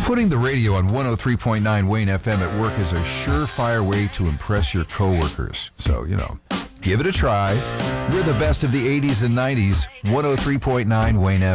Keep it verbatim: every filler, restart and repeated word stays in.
Putting the radio on one oh three point nine Wayne F M at work is a surefire way to impress your coworkers. So, you know, give it a try. We're the best of the eighties and nineties. one oh three point nine Wayne F M.